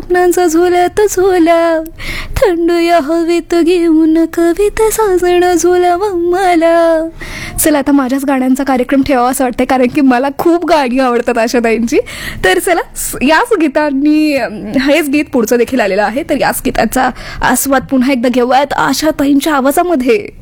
स्वप्नांचा झुलत झुला, थंड या हवेत घेऊन कविता साजणं झुला मला. चला आता माझ्याच गाण्यांचा कार्यक्रम ठेवावा असं वाटतंय, कारण की मला खूप गाणी आवडतात आशाताईंची. तर चला याच गीतांनी हेच गीत पुढचं देखील आलेलं आहे, तर याच गीताचा आस्वाद पुन्हा एकदा घेऊयात आशाताईंच्या आवाजामध्ये.